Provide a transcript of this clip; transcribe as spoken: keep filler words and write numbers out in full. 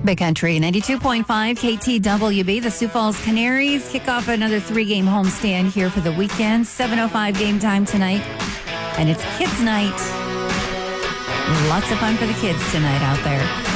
Big Country ninety-two point five K T W B. The Sioux Falls Canaries kick off another three-game homestand here for the weekend. seven oh five game time tonight. And it's kids' night. Lots of fun for the kids tonight out there.